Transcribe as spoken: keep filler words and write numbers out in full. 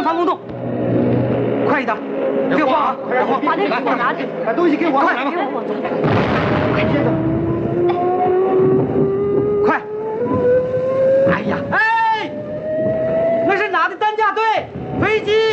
防空洞，快一点，别慌啊！别慌， 把这个给我拿去， 把东西给我，快来吧！快接着，快！哎呀，哎，那是哪的担架队？飞机！